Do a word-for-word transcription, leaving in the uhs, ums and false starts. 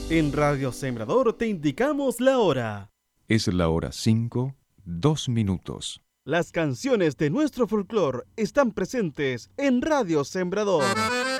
En Radio Sembrador te indicamos la hora. Es la hora cinco, dos minutos. Las canciones de nuestro folclore están presentes en Radio Sembrador.